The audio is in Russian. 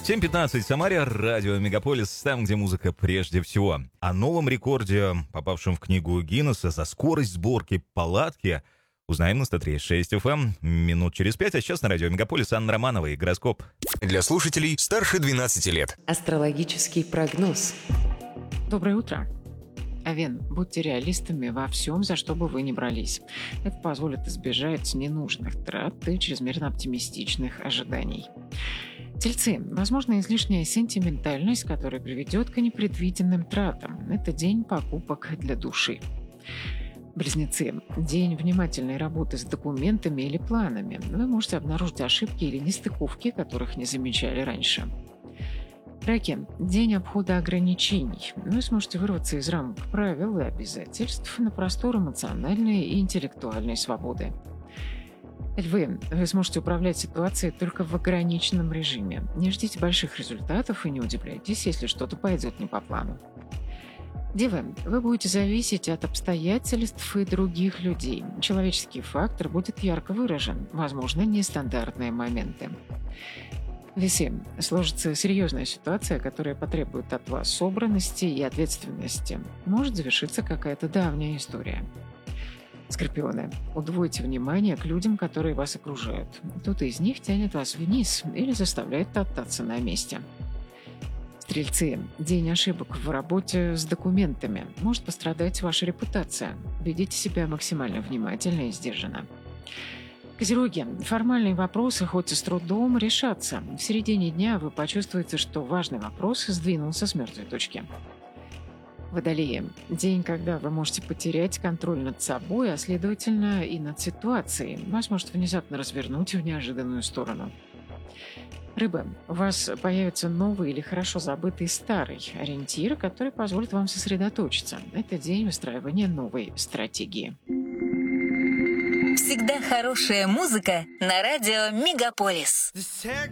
7:15 в Самаре, радио Мегаполис, там, где музыка прежде всего. О новом рекорде, попавшем в книгу Гиннесса за скорость сборки палатки, узнаем на 103.6 FM минут через 5. А сейчас на радио Мегаполис Анна Романова и гороскоп. Для слушателей старше 12 лет. Астрологический прогноз. Доброе утро. Овен, будьте реалистами во всем, за что бы вы ни брались. Это позволит избежать ненужных трат и чрезмерно оптимистичных ожиданий. Тельцы, возможно, излишняя сентиментальность, которая приведет к непредвиденным тратам. Это день покупок для души. Близнецы, день внимательной работы с документами или планами. Вы можете обнаружить ошибки или нестыковки, которых не замечали раньше. Раки, день обхода ограничений. Вы сможете вырваться из рамок правил и обязательств на простор эмоциональной и интеллектуальной свободы. Львы, вы сможете управлять ситуацией только в ограниченном режиме. Не ждите больших результатов и не удивляйтесь, если что-то пойдет не по плану. Девы, вы будете зависеть от обстоятельств и других людей. Человеческий фактор будет ярко выражен, возможно, нестандартные моменты. Весы, сложится серьезная ситуация, которая потребует от вас собранности и ответственности. Может завершиться какая-то давняя история. Скорпионы, удвойте внимание к людям, которые вас окружают. Кто-то из них тянет вас вниз или заставляет топтаться на месте. Стрельцы, день ошибок в работе с документами. Может пострадать ваша репутация. Ведите себя максимально внимательно и сдержанно. Козероги, формальные вопросы, хоть и с трудом, решатся. В середине дня вы почувствуете, что важный вопрос сдвинулся с мертвой точки. Водолеи, день, когда вы можете потерять контроль над собой, а следовательно и над ситуацией. Вас может внезапно развернуть в неожиданную сторону. Рыбы, у вас появится новый или хорошо забытый старый ориентир, который позволит вам сосредоточиться. Это день выстраивания новой стратегии. Всегда хорошая музыка на радио Мегаполис.